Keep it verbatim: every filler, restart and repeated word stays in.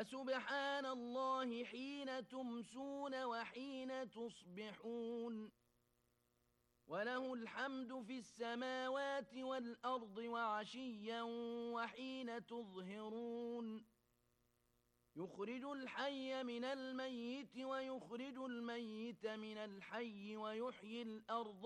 فسبحان الله حين تمسون وحين تصبحون وله الحمد في السماوات والأرض وعشيا وحين تظهرون يخرج الحي من الميت ويخرج الميت من الحي ويحيي الأرض